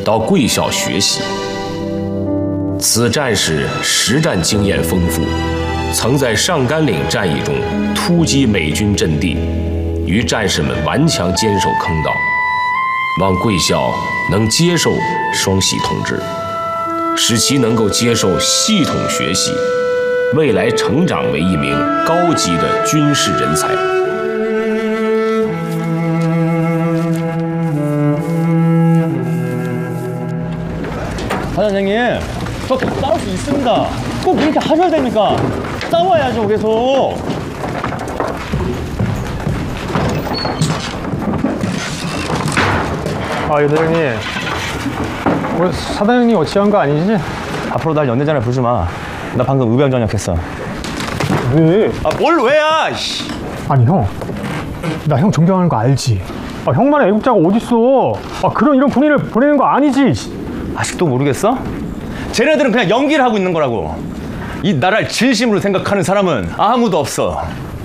到贵校学习。此战士实战经验丰富，曾在上甘岭战役中突击美军阵地，与战士们顽强坚守坑道。望贵校能接受双喜同志，使其能够接受系统学习，未来成长为一名高级的军事人才。 사장님, 저 싸울 수 있습니다. 꼭 그렇게 하셔야 됩니까? 싸워야죠, 계속. 예, 사장님. 뭐 사장님 어찌한 거 아니지? 앞으로 날 연대장에 부르지 마. 나 방금 의병 전역했어. 왜? 뭘 왜야? 아니 형, 나 형 존경하는 거 알지? 형만의 애국자가 어딨어? 이런 군인을 보내는 거 아니지? 아직도 모르겠어? 쟤네들은 그냥 연기를 하고 있는 거라고. 이 나라를 진심으로 생각하는 사람은 아무도 없어.